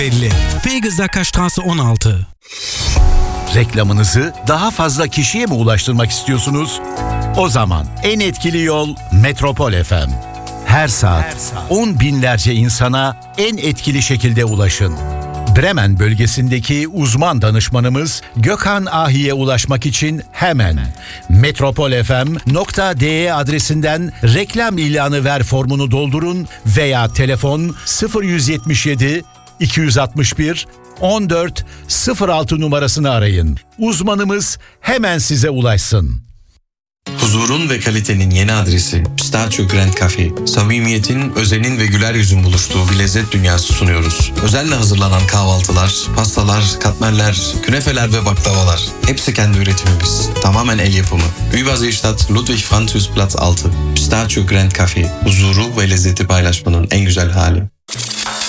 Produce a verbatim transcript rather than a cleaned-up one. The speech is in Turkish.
Belli. Feygızaka Straße on altı. Reklamınızı daha fazla kişiye mi ulaştırmak istiyorsunuz? O zaman en etkili yol Metropol F M. Her saat, Her saat on binlerce insana en etkili şekilde ulaşın. Bremen bölgesindeki uzman danışmanımız Gökhan Ahi'ye ulaşmak için hemen metropolfm nokta de adresinden reklam ilanı ver formunu doldurun veya telefon sıfır yüz yetmiş yedi iki yüz altmış bir on dört sıfır altı numarasını arayın. Uzmanımız hemen size ulaşsın. Huzurun ve kalitenin yeni adresi Pistachio Grand Cafe. Samimiyetin, özenin ve güler yüzün buluştuğu bir lezzet dünyası sunuyoruz. Özenle hazırlanan kahvaltılar, pastalar, katmerler, künefeler ve baklavalar. Hepsi kendi üretimimiz. Tamamen el yapımı. Überseestadt Ludwig-Französ Platz altı. Pistachio Grand Cafe. Huzuru ve lezzeti paylaşmanın en güzel hali.